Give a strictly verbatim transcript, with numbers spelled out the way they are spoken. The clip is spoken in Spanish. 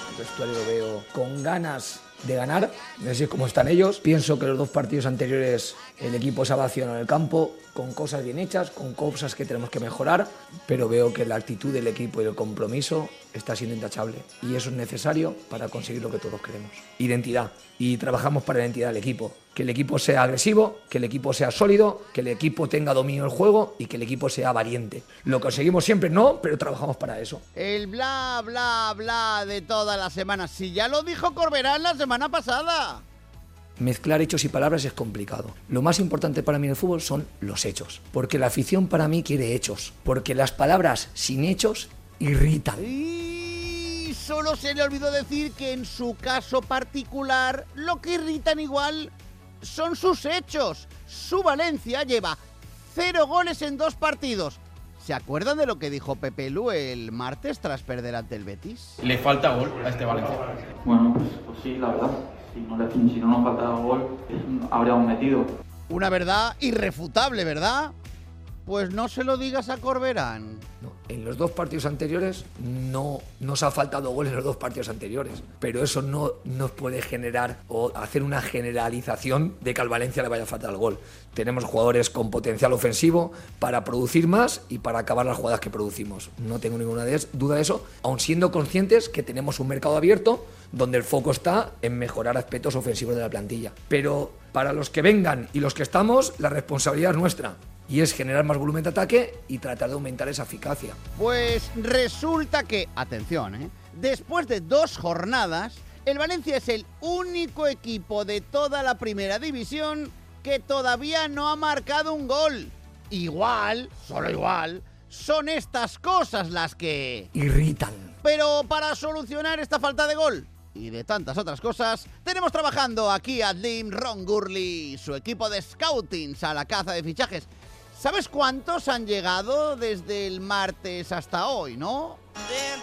El vestuario lo veo con ganas de ganar, así es como están ellos. Pienso que los dos partidos anteriores el equipo se ha vaciado en el campo, con cosas bien hechas, con cosas que tenemos que mejorar, pero veo que la actitud del equipo y el compromiso está siendo intachable y eso es necesario para conseguir lo que todos queremos. Identidad, y trabajamos para la identidad del equipo, que el equipo sea agresivo, que el equipo sea sólido, que el equipo tenga dominio del juego y que el equipo sea valiente. Lo conseguimos siempre, no, pero trabajamos para eso. El bla, bla, bla de todas las semanas, si ya lo dijo Corberán la semana pasada. Mezclar hechos y palabras es complicado. Lo más importante para mí en el fútbol son los hechos, porque la afición para mí quiere hechos, porque las palabras sin hechos irritan. Y solo se le olvidó decir que en su caso particular lo que irritan igual son sus hechos. Su Valencia lleva cero goles en dos partidos. ¿Se acuerdan de lo que dijo Pepe Lu el martes tras perder ante el Betis? Le falta gol a este Valencia. Bueno, pues, pues sí, la verdad. Si no, le, si no nos faltaba gol, habríamos metido. Una verdad irrefutable, ¿verdad? Pues no se lo digas a Corberán. No, en los dos partidos anteriores no nos ha faltado gol en los dos partidos anteriores, pero eso no nos puede generar o hacer una generalización de que al Valencia le vaya a faltar el gol. Tenemos jugadores con potencial ofensivo para producir más y para acabar las jugadas que producimos. No tengo ninguna duda de eso, aun siendo conscientes que tenemos un mercado abierto donde el foco está en mejorar aspectos ofensivos de la plantilla. Pero para los que vengan y los que estamos, la responsabilidad es nuestra. Y es generar más volumen de ataque y tratar de aumentar esa eficacia. Pues resulta que, atención, ¿eh? después de dos jornadas, el Valencia es el único equipo de toda la primera división que todavía no ha marcado un gol. Igual, solo igual, son estas cosas las que irritan. Pero para solucionar esta falta de gol y de tantas otras cosas, tenemos trabajando aquí a Slim, Ron Gurley y su equipo de scoutings a la caza de fichajes. ¿Sabes cuántos han llegado desde el martes hasta hoy, no?